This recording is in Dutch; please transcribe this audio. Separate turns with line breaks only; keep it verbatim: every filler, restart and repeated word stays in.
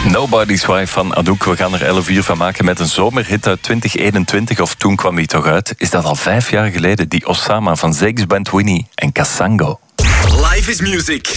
Nobody's Wife van Anouk. We gaan er elf uur van maken met een zomerhit uit twintig eenentwintig. Of toen kwam die toch uit. Is dat al vijf jaar geleden? Die Osama van Zakes Bentwini en Kasango.
Life is music.